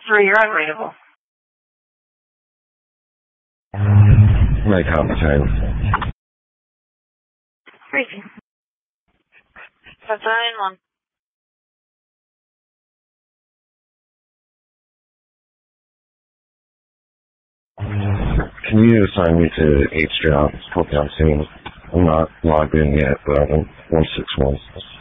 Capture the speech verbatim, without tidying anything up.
three, you're unreadable. My comp time. Freezing. That's nine one. Can you assign me to H job? Hope I'm seeing. I'm not logged in yet, but I'm in one six one.